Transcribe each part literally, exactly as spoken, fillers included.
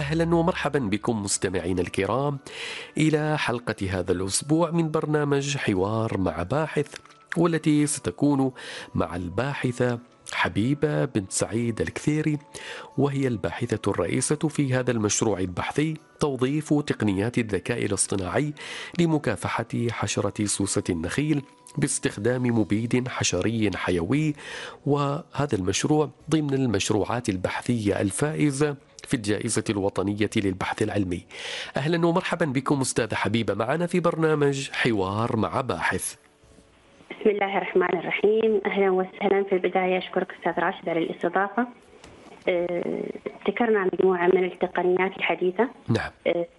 أهلا ومرحبا بكم مستمعين الكرام إلى حلقة هذا الأسبوع من برنامج حوار مع باحث، والتي ستكون مع الباحثة حبيبة بنت سعيد الكثيري، وهي الباحثة الرئيسة في هذا المشروع البحثي توظيف تقنيات الذكاء الاصطناعي لمكافحة حشرة سوسة النخيل باستخدام مبيد حشري حيوي. وهذا المشروع ضمن المشروعات البحثية الفائزة في الجائزة الوطنية للبحث العلمي. أهلا ومرحبا بكم أستاذة حبيبة معنا في برنامج حوار مع باحث. بسم الله الرحمن الرحيم. أهلا وسهلا. في البداية أشكرك أستاذ راشد على الاستضافة. ذكرنا مجموعة من التقنيات الحديثة نعم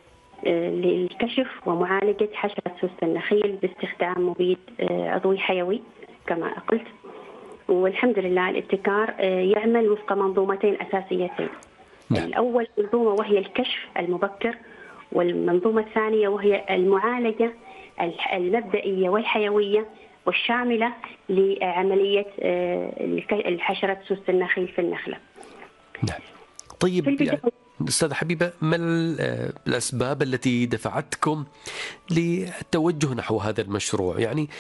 للكشف ومعالجة حشرة سوسة النخيل باستخدام مبيد عضوي حيوي كما قلت. والحمد لله الابتكار يعمل وفق منظومتين أساسيتين. نعم. الأول منظومة وهي الكشف المبكر، والمنظومة الثانية وهي المعالجة المبدئية والحيوية والشاملة لعملية الحشرة سوسة النخيل في النخلة. نعم. طيب يعني أستاذة حبيبة، ما الأسباب التي دفعتكم للتوجه نحو هذا المشروع؟ يعني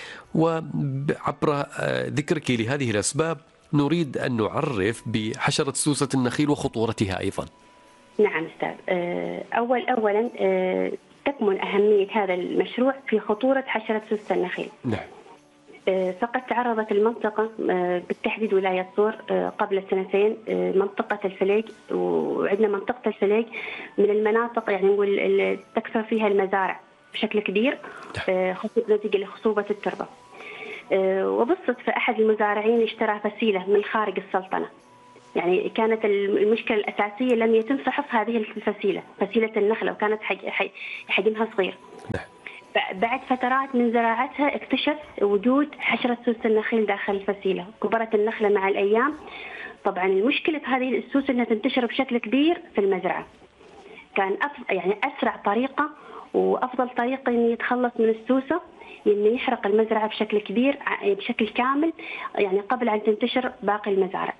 وعبر ذكرك لهذه الأسباب نريد أن نعرف بحشرة سوسة النخيل وخطورتها أيضا. نعم أستاذ. أول أولا تكمن أهمية هذا المشروع في خطورة حشرة سوسة النخيل. نعم. فقد تعرضت المنطقة بالتحديد ولاية صور قبل سنتين منطقة الفليج، وعندنا منطقة الفليج من المناطق يعني نقول تكثر فيها المزارع بشكل كبير نتيجة لخصوبة التربة. وبالصدفة أحد المزارعين اشترى فسيلة من خارج السلطنة، يعني كانت المشكلة الأساسية لم يتم فحص هذه الفسيلة، فسيلة النخلة، وكانت حجمها صغير. بعد فترات من زراعتها اكتشف وجود حشرة سوسة النخيل داخل الفسيلة، كبرت النخلة مع الأيام. طبعا المشكلة في هذه السوسة أنها تنتشر بشكل كبير في المزرعة. كان أفضل يعني أسرع طريقة وأفضل طريقة إنه يتخلص من السوسة إنه يحرق المزرعة بشكل كبير بشكل كامل، يعني قبل أن تنتشر باقي المزارع.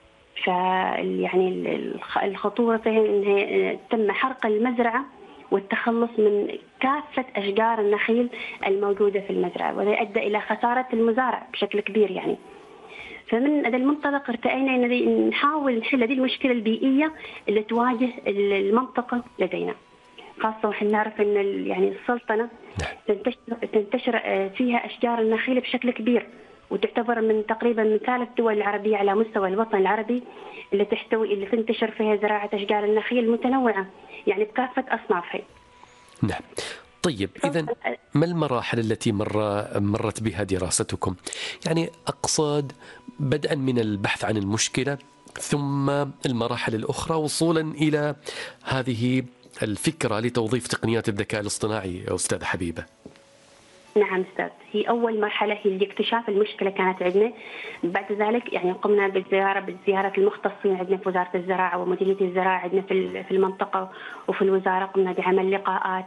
فيعني الخطورة فيها إنه تم حرق المزرعة والتخلص من كافة أشجار النخيل الموجودة في المزرعة، وهذا أدى إلى خسارة المزارع بشكل كبير. يعني فمن هذا المنطلق ارتأينا أن نحاول نحل هذه المشكلة البيئية اللي تواجه المنطقة لدينا، خاصة وحنا نعرف أن يعني السلطنة تنتشر, تنتشر فيها أشجار النخيل بشكل كبير، وتعتبر من تقريبا من ثالث دول العربية على مستوى الوطن العربي اللي تحتوي اللي تنتشر فيها زراعة أشجار النخيل المتنوعة يعني بكافة أصنافها. نعم. طيب إذن ما المراحل التي مر مرت بها دراستكم؟ يعني أقصد بدءا من البحث عن المشكلة ثم المراحل الأخرى وصولا إلى هذه الفكرة لتوظيف تقنيات الذكاء الاصطناعي يا أستاذة حبيبة. نعم أستاذ. هي أول مرحلة هي اكتشاف المشكلة كانت عندنا. بعد ذلك يعني قمنا بالزيارة بالزيارة المختصين عندنا في وزارة الزراعة ومديرية الزراعة عندنا في المنطقة وفي الوزارة. قمنا بعمل لقاءات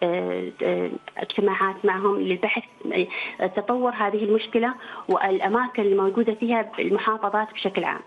اجتماعات معهم للبحث تطور هذه المشكلة والأماكن الموجودة فيها المحافظات بشكل عام.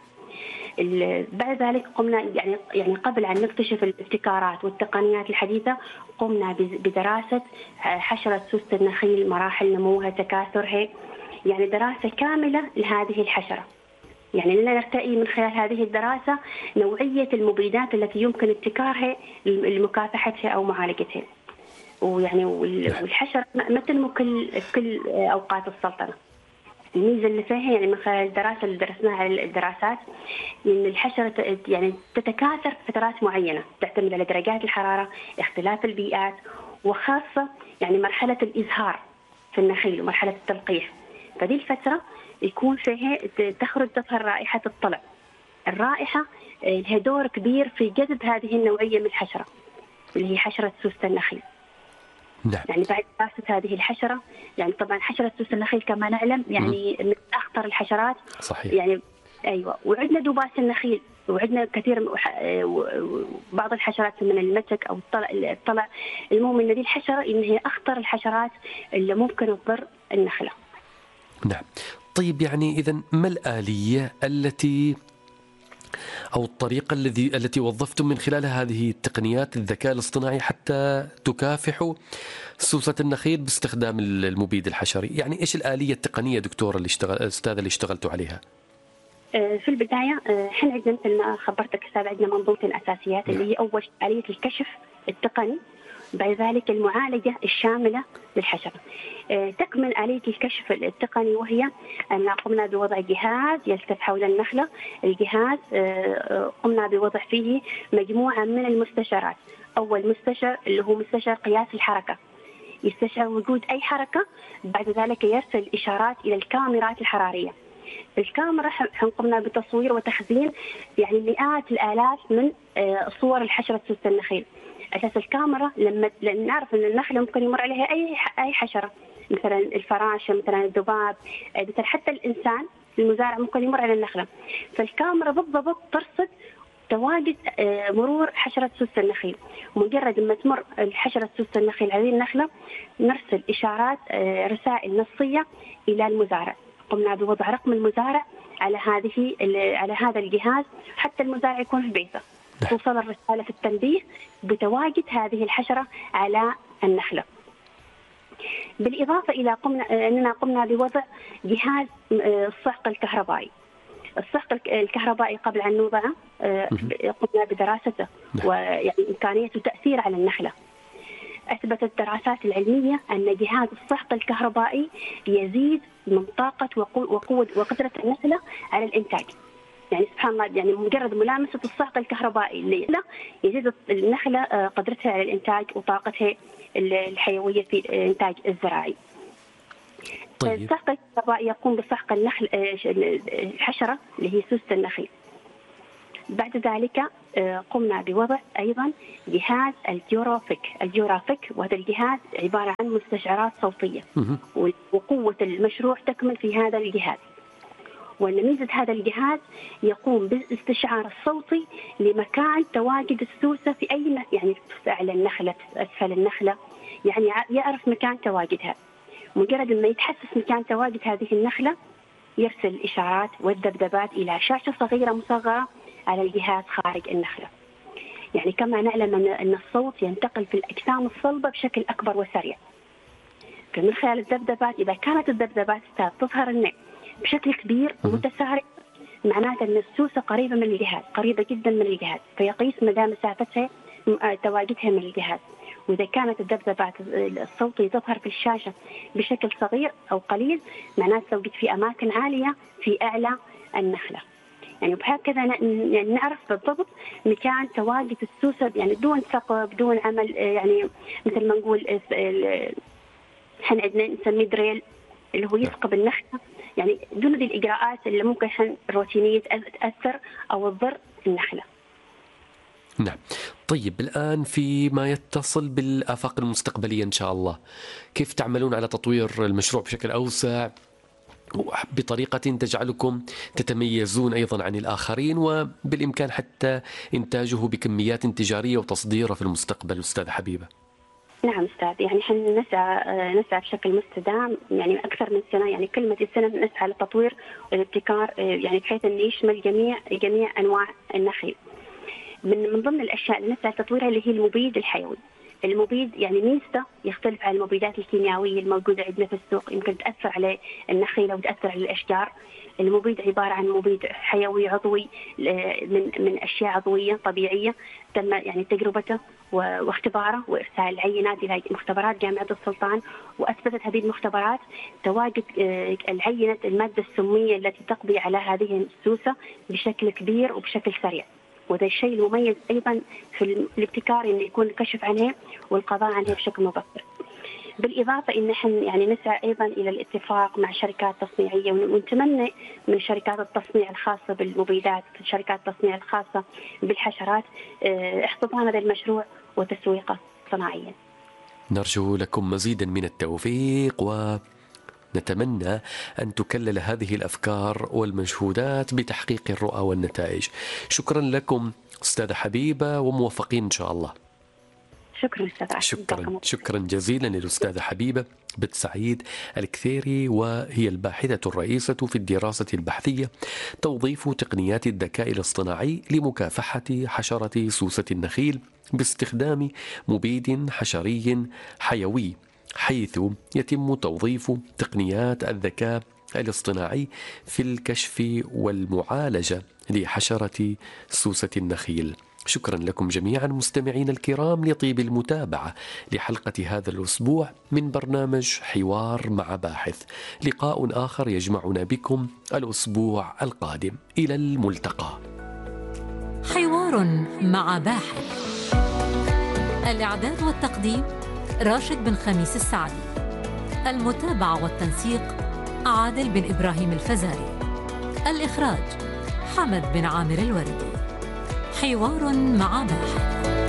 بعد ذلك قمنا يعني يعني قبل أن نكتشف الابتكارات والتقنيات الحديثة قمنا بدراسة حشرة سوسة النخيل، مراحل نموها، تكاثرها، يعني دراسة كاملة لهذه الحشرة. يعني لنا نرتقي من خلال هذه الدراسة نوعية المبيدات التي يمكن ابتكارها لمكافحتها أو معالجتها. ويعني والحشرة ما تنمو كل كل أوقات السلطنة. الميزة اللي فيها يعني من خلال الدراسة اللي درسناها على الدراسات إن الحشرة يعني تتكاثر في فترات معينة تعتمد على درجات الحرارة، اختلاف البيئات، وخاصة يعني مرحلة الإزهار في النخيل ومرحلة التلقيح. فدي الفترة يكون فيها تخرج تظهر رائحة الطلع. الرائحة لها دور كبير في جذب هذه النوعية من الحشرة اللي هي حشرة سوسة النخيل. نعم. يعني بعد دراسة هذه الحشرة، يعني طبعا حشرة سوسة النخيل كما نعلم يعني من أخطر الحشرات. صحيح. يعني أيوة. وعندنا دباس النخيل، وعندنا كثير بعض الحشرات من المسك أو الطلع الطلع المهم إن هذه الحشرة إن هي أخطر الحشرات اللي ممكن تضر النخلة. نعم. طيب يعني إذن ما الآلية التي أو الطريقة الذي التي وظفتم من خلالها هذه التقنيات الذكاء الاصطناعي حتى تكافحوا سوسة النخيل باستخدام المبيد الحشري؟ يعني إيش الآلية التقنية دكتورة اللي اشتغل أستاذة اللي اشتغلتوا عليها؟ في البداية احنا عندنا مثل ما خبرتك أستاذ عندنا منظومة الأساسيات اللي هي أول آلية الكشف التقني، بعد ذلك المعالجة الشاملة للحشرة. تكمن آلية الكشف التقني وهي أن قمنا بوضع جهاز يلتف حول النخلة. الجهاز قمنا بوضع فيه مجموعة من المستشعرات. أول مستشعر اللي هو مستشعر قياس الحركة، يستشعر وجود أي حركة، بعد ذلك يرسل إشارات إلى الكاميرات الحرارية. الكاميرا قمنا بتصوير وتخزين يعني مئات الآلاف من صور الحشرة سوس النخيل. أساس الكاميرا لما نعرف أن النخلة ممكن يمر عليها أي أي حشرة، مثلا الفراشة، مثلا الذباب، مثلا حتى الإنسان المزارع ممكن يمر على النخلة. فالكاميرا بالضبط ترصد تواجد مرور حشرة سوس النخيل. مجرد ما تمر الحشرة سوس النخيل على النخلة نرسل إشارات رسائل نصية إلى المزارع. قمنا بوضع رقم المزارع على هذه على هذا الجهاز حتى المزارع يكون في بيته، توصل الرسالة في التنبيه بتواجد هذه الحشرة على النخلة. بالإضافة إلى قمنا أننا قمنا بوضع جهاز الصعق الكهربائي. الصعق الكهربائي قبل أن نوضعه قمنا بدراسته ويعني إمكانيته تأثير على النخلة. أثبتت الدراسات العلمية أن جهاز الصعق الكهربائي يزيد من طاقة وقوة وقدرة النخلة على الإنتاج. يعني سبحان الله، يعني مجرد ملامسة الصعق الكهربائي اللي يزيد النخلة قدرتها على الإنتاج وطاقتها الحيوية في الإنتاج الزراعي. طيب. الصعق الكهربائي يقوم بصعق النخل الحشرة اللي هي سوسة النخيل. بعد ذلك قمنا بوضع أيضا جهاز الجورافيك. الجورافيك وهذا الجهاز عبارة عن مستشعرات صوتية، وقوة المشروع تكمن في هذا الجهاز. وأن ميزة هذا الجهاز يقوم بالاستشعار الصوتي لمكان تواجد السوسة في أي يعني أعلى النخلة، أسفل النخلة، يعني يعرف مكان تواجدها. مجرد ما يتحسس مكان تواجد هذه النخلة يرسل الإشارات والذبذبات إلى شاشة صغيرة مصغرة على الجهاز خارج النخلة. يعني كما نعلم أن الصوت ينتقل في الأجسام الصلبة بشكل أكبر وسريع، فمن خلال الذبذبات إذا كانت الذبذبات تظهر النوع بشكل كبير ومتسارع معناته أن السوسة قريبة من الجهاز، قريبة جدا من الجهاز، فيقيس مدى مسافتها تواجدها من الجهاز. وإذا كانت الذبذبات الصوتية تظهر في الشاشة بشكل صغير أو قليل معناته توجد في أماكن عالية في أعلى النخلة. يعني بهكذا يعني نعرف بالضبط مكان تواجد السوسة، يعني بدون ثقب، بدون عمل يعني مثل ما نقول احنا عندنا نسميه دريل اللي هو يثقب النخلة، يعني دون ذي الإجراءات اللي ممكن حن روتينية تأثر أو تضر النخلة. نعم. طيب الآن فيما يتصل بالآفاق المستقبلية إن شاء الله، كيف تعملون على تطوير المشروع بشكل أوسع بطريقة تجعلكم تتميزون أيضا عن الآخرين، وبالإمكان حتى إنتاجه بكميات تجارية وتصديره في المستقبل أستاذ حبيبة؟ نعم أستاذ، يعني احنا نسعى نسعى بشكل مستدام، يعني أكثر من سنة، يعني كل مدة سنة نسعى لتطوير الابتكار، يعني بحيث أن يشمل جميع جميع أنواع النخيل. من من ضمن الأشياء اللي نسعى لتطويرها اللي هي المبيد الحيوي. المبيد يعني ميزته يختلف عن المبيدات الكيميائية الموجودة عندنا في السوق، يمكن تأثر على النخيل أو تأثر على الأشجار. المبيد عبارة عن مبيد حيوي عضوي من من أشياء عضوية طبيعية تم يعني تجربته واختباره وإرسال العينات إلى مختبرات جامعة السلطان، وأثبتت هذه المختبرات تواجد العينة المادة السمية التي تقضي على هذه السوسة بشكل كبير وبشكل سريع. وهذا الشيء المميز أيضا في الابتكار إنه يكون الكشف عنها والقضاء عنها بشكل مبكر. بالإضافة إن نحن يعني نسعى أيضا إلى الاتفاق مع شركات تصنيعية، ونتمنى من شركات التصنيع الخاصة بالمبيدات، شركات التصنيع الخاصة بالحشرات، احتضان هذا المشروع وتسويقه صناعيا. نرجو لكم مزيدا من التوفيق، ونتمنى أن تكلل هذه الأفكار والمجهودات بتحقيق الرؤى والنتائج. شكرا لكم أستاذة حبيبة، وموفقين إن شاء الله. شكرا أستاذ عاشر. شكرا شكرا جزيلا للأستاذة حبيبة بنت سعيد الكثيري، وهي الباحثة الرئيسة في الدراسة البحثية توظيف تقنيات الذكاء الاصطناعي لمكافحة حشرة سوسة النخيل باستخدام مبيد حشري حيوي، حيث يتم توظيف تقنيات الذكاء الاصطناعي في الكشف والمعالجة لحشرة سوسة النخيل. شكرا لكم جميعا مستمعين الكرام لطيب المتابعة لحلقة هذا الأسبوع من برنامج حوار مع باحث. لقاء آخر يجمعنا بكم الأسبوع القادم. إلى الملتقى. حوار مع باحث. الإعداد والتقديم راشد بن خميس السعدي. المتابعة والتنسيق عادل بن إبراهيم الفزاري. الإخراج حمد بن عامر الوردي. حوار مع باحث.